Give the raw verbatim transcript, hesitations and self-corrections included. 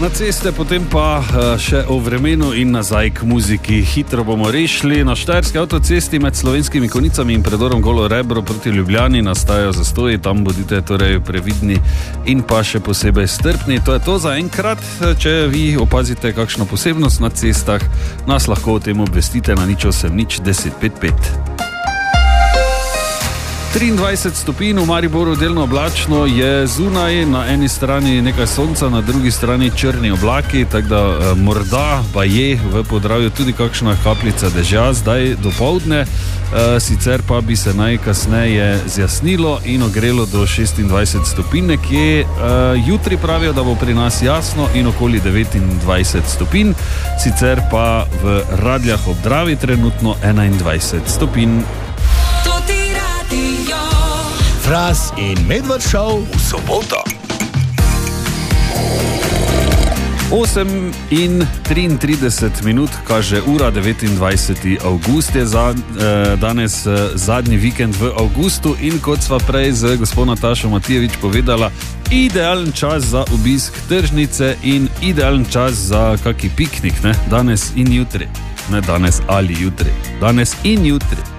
na ceste, potem pa še o vremenu in nazaj k muziki. Hitro bomo rešili. Na štajerski avtocesti med Slovenskimi Konicami in predorom Golo Rebro proti Ljubljani nastajajo zastoji, tam bodite torej previdni in pa še posebej strpni. To je to za enkrat. Če vi opazite kakšno posebnost na cestah, nas lahko o tem obvestite na nič osem nič deset pet pet. triindvajset stopinj, v Mariboru delno oblačno, je zunaj, na eni strani nekaj sonca, na drugi strani črni oblaki, tako da eh, morda pa je v Podravju tudi kakšna kapljica dežja zdaj dopoldne, eh, sicer pa bi se najkasneje zjasnilo in ogrelo do šestindvajset stopinj nekje. Eh, jutri pravijo, da bo pri nas jasno in okoli devetindvajset stopinj, sicer pa v Radljah ob Dravi trenutno enaindvajset stopinj. Fras in Medved Show v soboto. osem in triintrideset minut kaže ura, devetindvajseti avgust je za, eh, danes eh, zadnji vikend v avgustu in kot sva prej z gospod Natašo Matijevič povedala, idealen čas za obisk tržnice in idealen čas za kaki piknik, ne? Danes in jutri. Ne danes ali jutri. Danes in jutri.